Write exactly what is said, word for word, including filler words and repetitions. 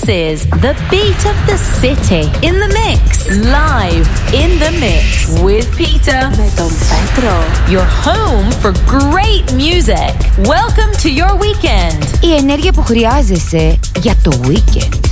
is the beat of the city. In the mix. Live in the mix with Peter. Με τον Πέτρο. Your home for great music. Welcome to your weekend. Η ενέργεια που χρειάζεσαι για το weekend.